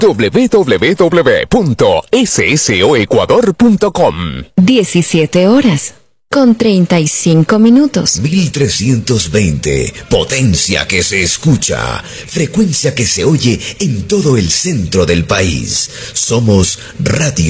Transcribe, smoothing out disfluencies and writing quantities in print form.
www.ssoecuador.com. 17 horas con 35 minutos. 1320, potencia que se escucha, frecuencia que se oye en todo el centro del país. Somos Radio